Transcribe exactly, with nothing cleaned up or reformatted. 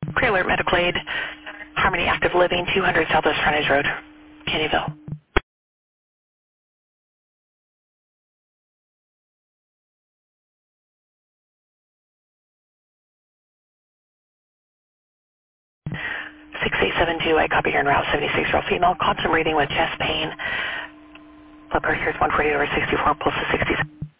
Pre-alert medical aid, Harmony Active Living, two hundred Southwest Frontage Road, Caneyville. six eight seven two, I copy here in Route seventy-six, year old female, quantum reading with chest pain. Blood pressure is one forty over sixty-four, pulse is sixty-seven.